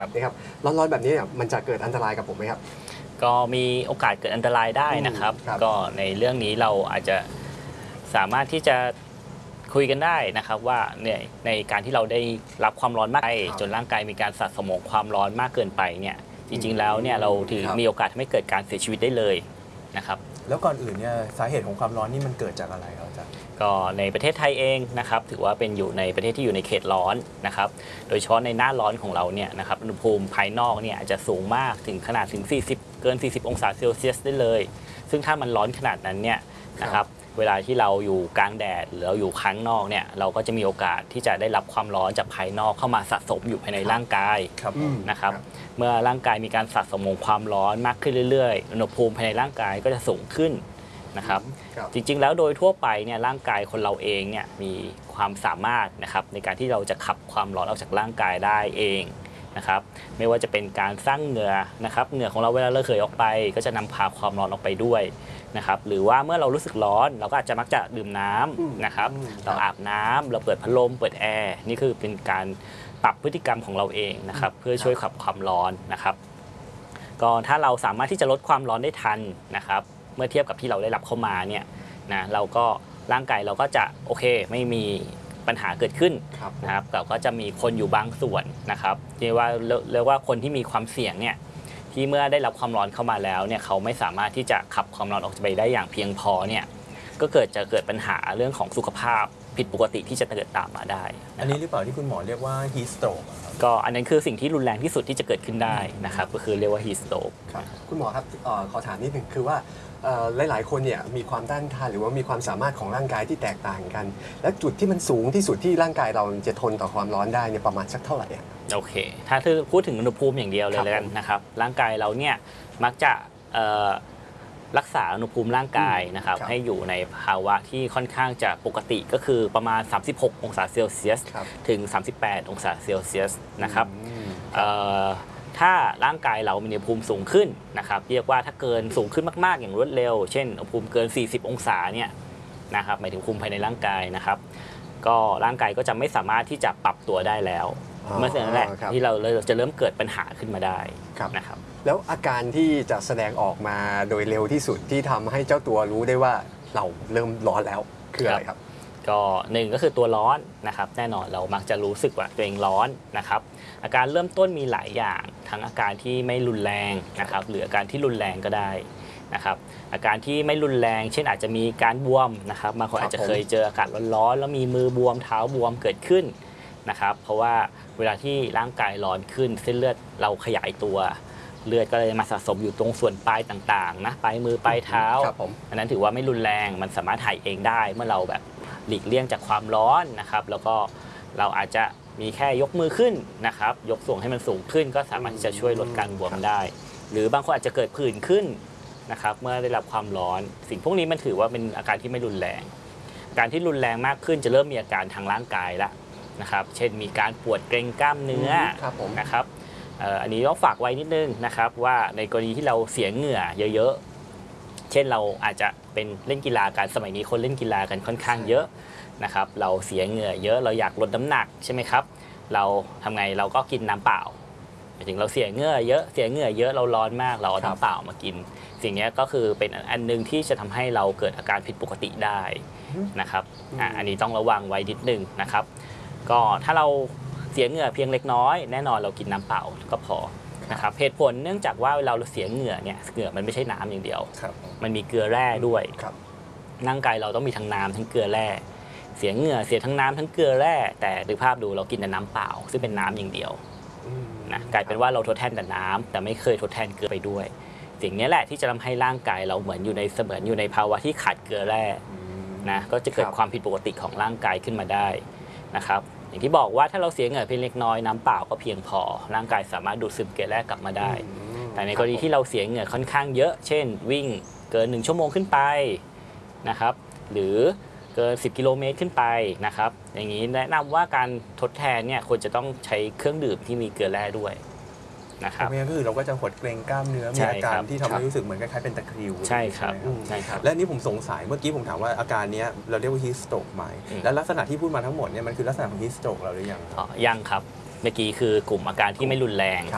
แบบนี้ครับร้อนๆแบบนี้มันจะเกิดอันตรายกับผมไหมครับก็มีโอกาสเกิดอันตรายได้นะครับก็ในเรื่องนี้เราอาจจะสามารถที่จะคุยกันได้นะครับว่าในการที่เราได้รับความร้อนมากไปจนร่างกายมีการสะสมความร้อนมากเกินไปเนี่ยจริงๆแล้วเนี่ยเราถือมีโอกาสทำให้เกิดการเสียชีวิตได้เลยนะครับแล้วก่อนอื่นเนี่ยสาเหตุของความร้อนนี่มันเกิดจากอะไรครับอาจารย์ก็ในประเทศไทยเองนะครับถือว่าเป็นอยู่ในประเทศที่อยู่ในเขตร้อนนะครับโดยเฉพาะในหน้าร้อนของเราเนี่ยนะครับอุณหภูมิภายนอกเนี่ยอาจจะสูงมากถึงขนาดถึง40เกิน40องศาเซลเซียสได้เลยซึ่งถ้ามันร้อนขนาดนั้นเนี่ยนะครับเวลาที่เราอยู่กลางแดดหรือเราอยู่ข้างนอกเนี่ยเราก็จะมีโอกาสที่จะได้รับความร้อนจากภายนอกเข้ามาสะสมอยู่ภายในร่างกายนะครับเมื่อร่างกายมีการสะสมของความร้อนมากขึ้นเรื่อยๆอุณหภูมิภายในร่างกายก็จะสูงขึ้นนะครับจริงๆแล้วโดยทั่วไปเนี่ยร่างกายคนเราเองเนี่ยมีความสามารถนะครับในการที่เราจะขับความร้อนออกจากร่างกายได้เองนะครับไม่ว่าจะเป็นการสร้างเหงื่อนะครับเหงื่อของเราเวลาระเหยออกไปก็จะนำพาความร้อนออกไปด้วยนะครับหรือว่าเมื่อเรารู้สึกร้อนเราก็อาจจะมักจะดื่มน้ำนะครับเราอาบน้ำเราเปิดพัดลมเปิดแอร์นี่คือเป็นการปรับพฤติกรรมของเราเองนะครับเพื่อช่วยขับความร้อนนะครับก็ถ้าเราสามารถที่จะลดความร้อนได้ทันนะครับเมื่อเทียบกับที่เราได้รับเข้ามาเนี่ยนะเราก็ร่างกายเราก็จะโอเคไม่มีปัญหาเกิดขึ้นนะครับแต่ก็จะมีคนอยู่บางส่วนนะครับที่ว่าเรียกว่าคนที่มีความเสี่ยงเนี่ยที่เมื่อได้รับความร้อนเข้ามาแล้วเนี่ยเขาไม่สามารถที่จะขับความร้อนออกไปได้อย่างเพียงพอเนี่ยก็จะเกิดปัญหาเรื่องของสุขภาพผิดปกติที่จะเกิดตามมาได้อันนี้หรือเปล่าที่คุณหมอเรียกว่า heat stroke ก็อันนั้นคือสิ่งที่รุนแรงที่สุดที่จะเกิดขึ้นได้นะครับก็คือเรียกว่า heat stroke คุณหมอครับขอถามนิดหนึ่งคือว่าหลายๆคนเนี่ยมีความต้านทานหรือว่ามีความสามารถของร่างกายที่แตกต่างกันและจุดที่มันสูงที่สุดที่ร่างกายเราจะทนต่อความร้อนได้เนี่ยประมาณสักเท่าไหร่โอเคถ้าพูดถึงอุณหภูมิอย่างเดียวเลยแล้วกันนะครับร่างกายเราเนี่ยมักจะรักษาอุณหภูมิร่างกายนะครับให้อยู่ในภาวะที่ค่อนข้างจะปกติก็คือประมาณ36องศาเซลเซียสถึง38องศาเซลเซียสนะครับถ้าร่างกายเรามีอุณหภูมิสูงขึ้นนะครับเรียกว่าถ้าเกินสูงขึ้นมากๆอย่างรวดเร็วเช่นอุณหภูมิเกิน40องศาเนี่ยนะครับหมายถึงภูมิภายในร่างกายนะครับก็ร่างกายก็จะไม่สามารถที่จะปรับตัวได้แล้วเมื่อนั้นแหละที่เราจะเริ่มเกิดปัญหาขึ้นมาได้นะครับแล้วอาการที่จะแสดงออกมาโดยเร็วที่สุดที่ทำให้เจ้าตัวรู้ได้ว่าเราเริ่มร้อนแล้วคืออะไรครับก็หนึ่งก็คือตัวร้อนนะครับแน่นอนเรามักจะรู้สึกว่าตัวเองร้อนนะครับอาการเริ่มต้นมีหลายอย่างทั้งอาการที่ไม่รุนแรงนะครับหรืออาการที่รุนแรงก็ได้นะครับอาการที่ไม่รุนแรงเช่นอาจจะมีการบวมนะครับบางคนอาจจะเคยเจออากาศร้อนๆแล้วมีมือบวมเท้าบวมเกิดขึ้นนะครับเพราะว่าเวลาที่ร่างกายร้อนขึ้นเส้นเลือดเราขยายตัวเลือดก็เลยมาสะสมอยู่ตรงส่วนปลายต่างๆนะปลายมือปลายเท้าอันนั้นถือว่าไม่รุนแรงมันสามารถถ่ายเองได้เมื่อเราแบบหลีกเลี่ยงจากความร้อนนะครับแล้วก็เราอาจจะมีแค่ยกมือขึ้นนะครับยกส่งให้มันสูงขึ้นก็สามารถที่จะช่วยลดการบวมได้หรือบางคนอาจจะเกิดผื่นขึ้นนะครับเมื่อได้รับความร้อนสิ่งพวกนี้มันถือว่าเป็นอาการที่ไม่รุนแรงการที่รุนแรงมากขึ้นจะเริ่มมีอาการทางร่างกายละนะครับเช่นมีการปวดเกร็งกล้ามเนื้อนะครับอันนี้ต้องฝากไว้นิดนึงนะครับว่าในกรณีที่เราเสียเหงื่อเยอะๆเช่นเราอาจจะเป็นเล่นกีฬากันสมัยนี้คนเล่นกีฬากันค่อนข้างเยอะนะครับเราเสียเหงื่อเยอะเราอยากลดน้ำหนักใช่ไหมครับเราทำไงเราก็กินน้ำเปล่าหมายถึงเราเสียเหงื่อเยอะเราร้อนมากเราเอาน้ำเปล่ามากินสิ่งนี้ก็คือเป็นอันนึงที่จะทำให้เราเกิดอาการผิดปกติได้นะครับอันนี้ต้องระวังไว้นิดนึงนะครับก็ถ้าเราเสียเหงื่อเพียงเล็กน้อยแน่นอนเรากินน้ำเปล่าก็พอนะครับเหตุผลเนื่องจากว่าเวลาเราเสียเหงื่อเนี่ยเหงื่อมันไม่ใช่น้ำอย่างเดียวมันมีเกลือแร่ด้วยร่างกายเราต้องมีทั้งน้ำทั้งเกลือแร่เสียเหงื่อเสียทั้งน้ำทั้งเกลือแร่แต่ดูภาพดูเรากินแต่น้ำเปล่าซึ่งเป็นน้ำอย่างเดียวนะกลายเป็นว่าเราทดแทนแต่น้ำแต่ไม่เคยทดแทนเกลือไปด้วยสิ่งนี้แหละที่จะทำให้ร่างกายเราเหมือนอยู่ในภาวะที่ขาดเกลือแร่นะก็จะเกิดความผิดปกติของร่างกายขึ้นมาได้นะครับอย่างที่บอกว่าถ้าเราเสียเหงื่อเพียงเล็กน้อยน้ำเปล่าก็เพียงพอร่างกายสามารถดูดซึมเกลือแร่กลับมาได้แต่ในกรณีที่เราเสียเหงื่อค่อนข้างเยอะเช่นวิ่งเกิน1 ชั่วโมงขึ้นไปนะครับหรือเกิน10 กิโลเมตรขึ้นไปนะครับอย่างนี้แนะนำว่าการทดแทนเนี่ยควรจะต้องใช้เครื่องดื่มที่มีเกลือแร่ด้วยนะครับไม่งั้นก็คือเราก็จะหดเกร็งกล้ามเนื้อมีอาการที่ทำให้รู้สึกเหมือนคล้ายๆเป็นตะคริวใช่ครับและนี่ผมสงสัยเมื่อกี้ผมถามว่าอาการนี้เราเรียกว่า heat stroke ไหมและลักษณะที่พูดมาทั้งหมดเนี่ยมันคือลักษณะของ heat stroke เราหรือยังยังครับเมื่อกี้คือกลุ่มอาการที่ไม่รุนแรง